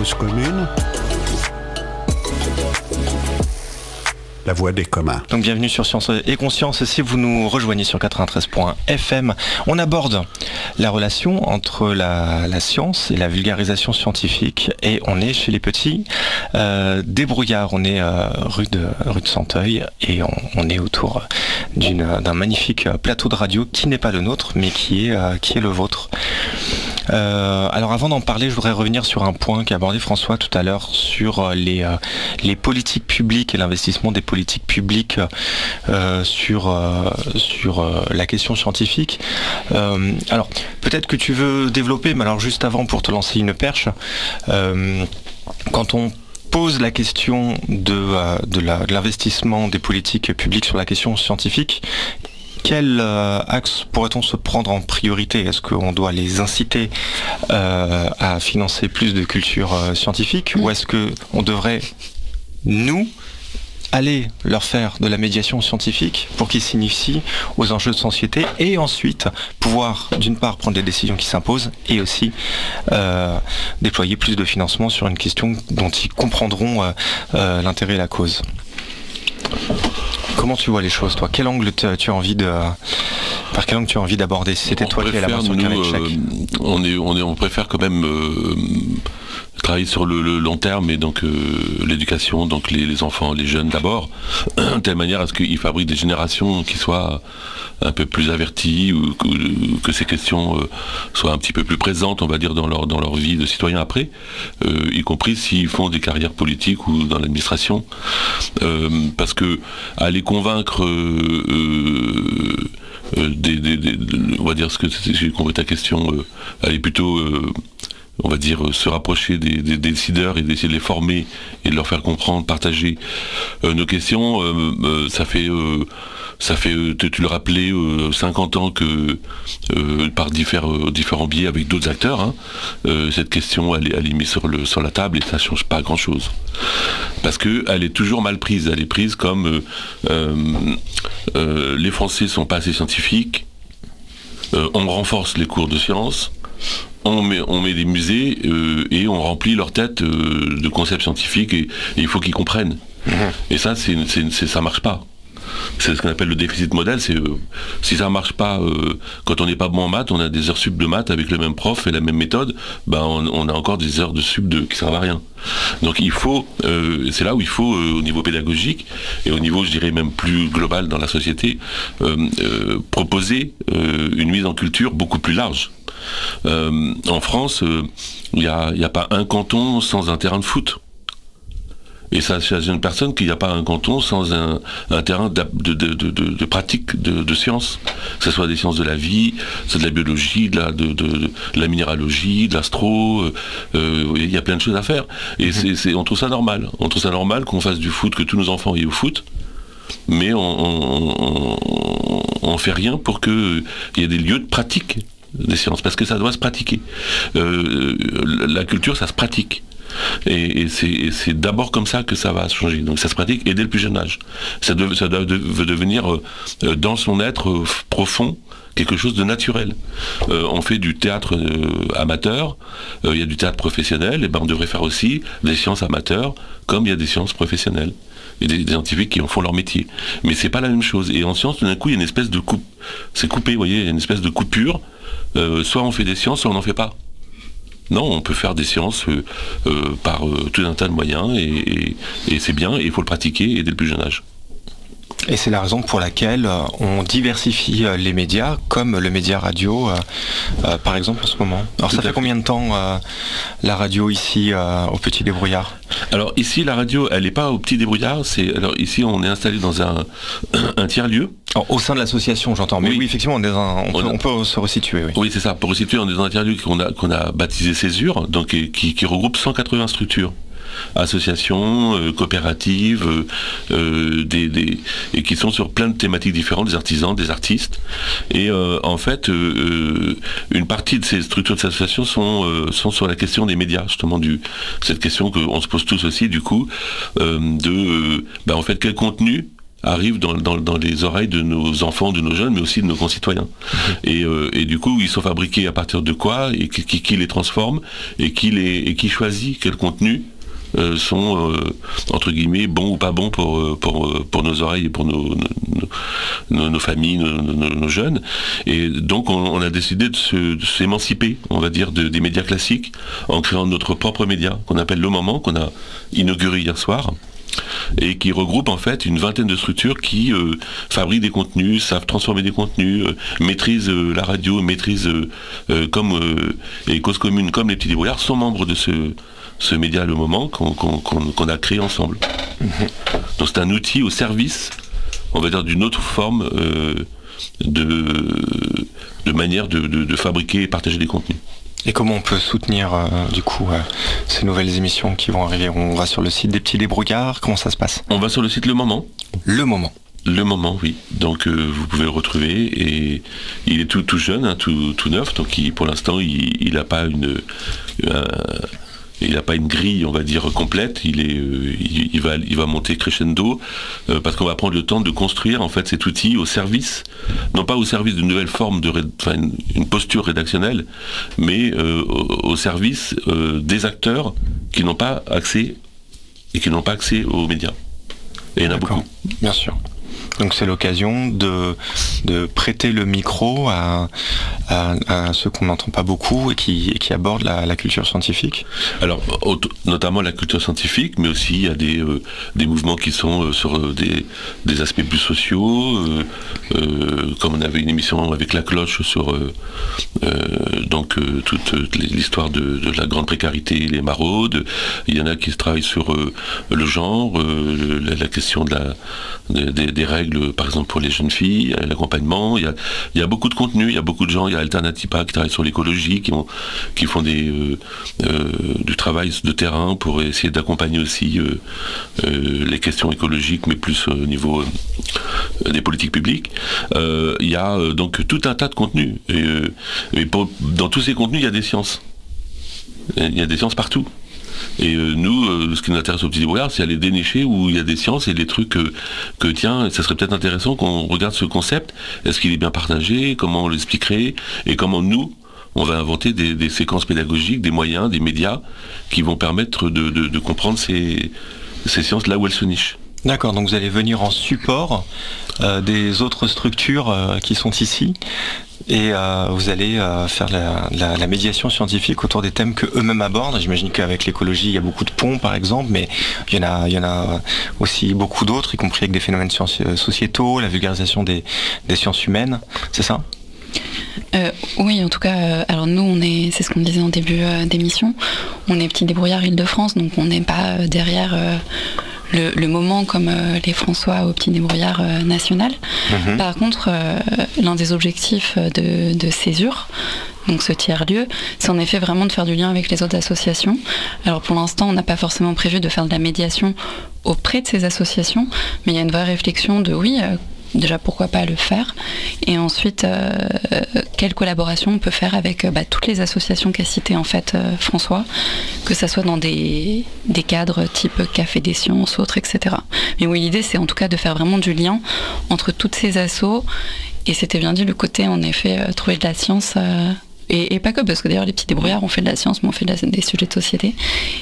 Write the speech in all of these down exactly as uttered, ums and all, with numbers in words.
cause commune. La voix des communs. Donc bienvenue sur Science et Conscience. Si vous nous rejoignez sur quatre-vingt-treize point F M, on aborde la relation entre la, la science et la vulgarisation scientifique. Et on est chez les petits euh, débrouillards. On est euh, rue de rue de Santeuil et on, on est autour d'une, d'un magnifique plateau de radio qui n'est pas le nôtre, mais qui est euh, qui est le vôtre. Euh, alors avant d'en parler, je voudrais revenir sur un point qu'a abordé François tout à l'heure sur les, euh, les politiques publiques et l'investissement des politiques publiques euh, sur, euh, sur euh, la question scientifique. Euh, alors peut-être que tu veux développer, mais alors juste avant pour te lancer une perche, euh, quand on pose la question de, euh, de, la, de l'investissement des politiques publiques sur la question scientifique, quel euh, axe pourrait-on se prendre en priorité ? Est-ce qu'on doit les inciter euh, à financer plus de culture euh, scientifique, ou est-ce qu'on devrait, nous, aller leur faire de la médiation scientifique pour qu'ils s'initient aux enjeux de société et ensuite pouvoir, d'une part, prendre des décisions qui s'imposent et aussi euh, déployer plus de financement sur une question dont ils comprendront euh, euh, l'intérêt et la cause ? Comment tu vois les choses, toi ? Quel angle tu as envie de, par quel angle tu as envie d'aborder ? Si c'était on toi préfère, qui avais la main sur le carnet de chèque. Euh, on est, on est, on préfère quand même euh, travailler sur le, le long terme et donc euh, l'éducation, donc les, les enfants, les jeunes d'abord, de telle manière à ce qu'ils fabriquent des générations qui soient un peu plus averties ou que, que ces questions euh, soient un petit peu plus présentes, on va dire, dans leur, dans leur vie de citoyen après, euh, y compris s'ils font des carrières politiques ou dans l'administration. Euh, parce que aller convaincre euh, euh, euh, des, des, des, on va dire ce que j'ai compris ta question, euh, aller plutôt euh, on va dire se rapprocher des, des, des décideurs et d'essayer de les former et de leur faire comprendre, partager euh, nos questions, euh, euh, ça fait euh, ça fait, tu, tu le rappelais, euh, cinquante ans que euh, par différents, différents biais avec d'autres acteurs, hein, euh, cette question elle, elle est mise sur, le, sur la table et ça ne change pas grand chose. Parce qu'elle est toujours mal prise, elle est prise comme euh, euh, euh, les Français ne sont pas assez scientifiques, euh, on renforce les cours de sciences, on met, on met des musées euh, et on remplit leur tête euh, de concepts scientifiques et, et il faut qu'ils comprennent. Mmh. Et ça, c'est, c'est, c'est, ça marche pas. C'est ce qu'on appelle le déficit modèle, c'est euh, si ça marche pas, euh, quand on n'est pas bon en maths, on a des heures sup de maths avec le même prof et la même méthode, ben on, on a encore des heures de sup de, qui servent à rien. Donc il faut, euh, c'est là où il faut euh, au niveau pédagogique et au niveau, je dirais même plus global dans la société, euh, euh, proposer euh, une mise en culture beaucoup plus large. Euh, en France, il euh, n'y a, y a pas un canton sans un terrain de foot. Et ça, chez une personne qu'il n'y a pas un canton sans un, un terrain de, de, de, de, de pratique de, de sciences. Que ce soit des sciences de la vie, c'est de la biologie, de la, de, de, de la minéralogie, de l'astro, euh, il y a plein de choses à faire. Et mmh. c'est, c'est, on trouve ça normal. On trouve ça normal qu'on fasse du foot, que tous nos enfants aillent au foot, mais on ne fait rien pour qu'il y ait des lieux de pratique des sciences, parce que ça doit se pratiquer. Euh, la culture, ça se pratique. Et, et, c'est, et c'est d'abord comme ça que ça va changer. Donc ça se pratique et dès le plus jeune âge. Ça, de, ça doit de, devenir euh, dans son être euh, profond quelque chose de naturel. Euh, on fait du théâtre euh, amateur, il euh, y a du théâtre professionnel, et ben on devrait faire aussi des sciences amateurs comme il y a des sciences professionnelles. Et des, des scientifiques qui en font leur métier. Mais c'est pas la même chose. Et en sciences, tout d'un coup, il y a une espèce de coupe. C'est coupé, vous voyez, il y a une espèce de coupure. Euh, soit on fait des sciences, soit on n'en fait pas. Non, on peut faire des sciences euh, euh, par euh, tout un tas de moyens et, et, et c'est bien, et il faut le pratiquer et dès le plus jeune âge. Et c'est la raison pour laquelle on diversifie les médias, comme le média radio, euh, euh, par exemple en ce moment. Alors tout ça fait combien de temps euh, la radio ici euh, au Petit Débrouillard ? Alors ici la radio, elle n'est pas au Petit Débrouillard. C'est alors ici on est installé dans un, un tiers-lieu. Alors, au sein de l'association, j'entends. Mais oui, oui effectivement, on, est un, on, peut, on peut se resituer. Oui, oui c'est ça. Pour resituer, on est dans un tiers-lieu qu'on a qu'on a baptisé Césure, donc qui, qui regroupe cent quatre-vingts structures. Associations, euh, coopératives, euh, euh, des, des, et qui sont sur plein de thématiques différentes, des artisans, des artistes. Et euh, en fait, euh, une partie de ces structures de ces associations sont, euh, sont sur la question des médias, justement, du, cette question qu'on se pose tous aussi, du coup, euh, de, euh, bah, en fait, quel contenu arrive dans, dans, dans les oreilles de nos enfants, de nos jeunes, mais aussi de nos concitoyens. Mmh. Et, euh, et du coup, ils sont fabriqués à partir de quoi, et qui, qui les transforme, et qui, les, et qui choisit quel contenu euh, sont, euh, entre guillemets, bons ou pas bons pour, pour, pour nos oreilles et pour nos, nos, nos, nos familles, nos, nos, nos jeunes. Et donc, on, on a décidé de, se, de s'émanciper, on va dire, de, des médias classiques, en créant notre propre média, qu'on appelle Le Moment, qu'on a inauguré hier soir, et qui regroupe en fait une vingtaine de structures qui euh, fabriquent des contenus, savent transformer des contenus, euh, maîtrisent euh, la radio, maîtrisent euh, euh, comme euh, et Cause Commune, comme les Petits Débrouillards, sont membres de ce, ce média Le Moment qu'on, qu'on, qu'on, qu'on a créé ensemble. Mmh. Donc c'est un outil au service, on va dire, d'une autre forme euh, de, de manière de, de, de fabriquer et partager des contenus. Et comment on peut soutenir euh, du coup euh, ces nouvelles émissions qui vont arriver? On va sur le site des Petits Débrouillards, comment ça se passe? On va sur le site Le Moment. Le Moment. Le Moment, oui. Donc euh, vous pouvez le retrouver, et il est tout, tout jeune, hein, tout, tout neuf, donc il, pour l'instant il n'a pas une... Euh, il n'a pas une grille, on va dire, complète. Il, est, euh, il, il, va, il va monter crescendo, euh, parce qu'on va prendre le temps de construire en fait cet outil au service, non pas au service d'une nouvelle forme de, enfin, une, une posture rédactionnelle, mais euh, au, au service euh, des acteurs qui n'ont pas accès et qui n'ont pas accès aux médias. Et il y en a D'accord. beaucoup. Bien sûr. Donc c'est l'occasion de, de prêter le micro à, à, à ceux qu'on n'entend pas beaucoup et qui, et qui abordent la, la culture scientifique. Alors, notamment la culture scientifique, mais aussi il y a des, euh, des mouvements qui sont euh, sur des, des aspects plus sociaux, euh, euh, comme on avait une émission avec La Cloche sur euh, euh, donc, euh, toute l'histoire de, de la grande précarité, les maraudes. Il y en a qui travaillent sur euh, le genre, euh, la, la question de la, de, des, des règles, par exemple pour les jeunes filles, l'accompagnement. Il y a, il y a beaucoup de contenu, il y a beaucoup de gens. Il y a Alternatipa qui travaille sur l'écologie, qui, ont, qui font des, euh, euh, du travail de terrain pour essayer d'accompagner aussi euh, euh, les questions écologiques, mais plus au niveau euh, des politiques publiques. Euh, il y a euh, donc tout un tas de contenus. Et, euh, et pour, dans tous ces contenus, il y a des sciences. Il y a des sciences partout. Et euh, nous, euh, ce qui nous intéresse aux Petits Débrouillards, c'est aller dénicher où il y a des sciences et des trucs euh, que, tiens, ça serait peut-être intéressant qu'on regarde ce concept. Est-ce qu'il est bien partagé? Comment on l'expliquerait? Et comment nous, on va inventer des, des séquences pédagogiques, des moyens, des médias qui vont permettre de, de, de comprendre ces, ces sciences là où elles se nichent. D'accord, donc vous allez venir en support euh, des autres structures euh, qui sont ici. Et euh, vous allez euh, faire la, la, la médiation scientifique autour des thèmes que eux-mêmes abordent. J'imagine qu'avec l'écologie, il y a beaucoup de ponts, par exemple, mais il y en a, il y en a aussi beaucoup d'autres, y compris avec des phénomènes sociétaux, la vulgarisation des, des sciences humaines. C'est ça ? Euh, oui, en tout cas, euh, alors nous, on est, c'est ce qu'on disait en début euh, d'émission, on est Petits Débrouillards Île-de-France, donc on n'est pas euh, derrière euh, le, le moment comme euh, les François au Petits Débrouillards euh, national. Mmh. Par contre, euh, l'un des objectifs de, de Césure, donc ce tiers-lieu, c'est en effet vraiment de faire du lien avec les autres associations. Alors pour l'instant, on n'a pas forcément prévu de faire de la médiation auprès de ces associations, mais il y a une vraie réflexion de oui, euh, déjà pourquoi pas le faire, et ensuite euh, quelle collaboration on peut faire avec euh, bah, toutes les associations qu'a citées en fait euh, François, que ça soit dans des, des cadres type Café des Sciences, autres, et cetera. Mais oui, l'idée c'est en tout cas de faire vraiment du lien entre toutes ces assos, et c'était bien dit le côté en effet euh, trouver de la science euh, Et, et pas que, parce que d'ailleurs les Petits Débrouillards, on fait de la science, mais on fait de la, des sujets de société,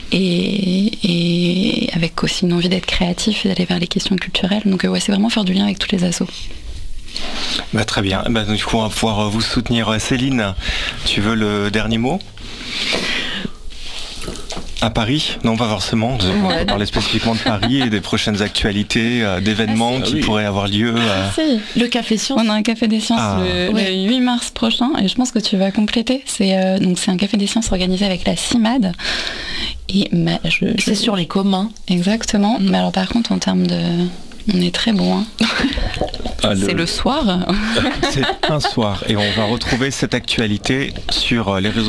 et, et avec aussi une envie d'être créatif et d'aller vers les questions culturelles. Donc ouais, c'est vraiment faire du lien avec tous les assos. Bah, très bien, bah, du coup on va pouvoir vous soutenir. Céline, tu veux le dernier mot ? À Paris? Non, pas forcément. On va parler spécifiquement de Paris et des prochaines actualités, euh, d'événements ah, si. qui ah, oui. pourraient avoir lieu. Euh... Ah, si. Le Café Science. On a un Café des Sciences ah. le, ouais. le huit mars prochain, et je pense que tu vas compléter. C'est, euh, donc, c'est un Café des Sciences organisé avec la CIMAD. Et, bah, je, je... C'est sur les communs. Exactement. Mm. Mais alors par contre, en termes de... On est très bon. Hein. Ah, le... C'est le soir. C'est un soir. Et on va retrouver cette actualité sur les réseaux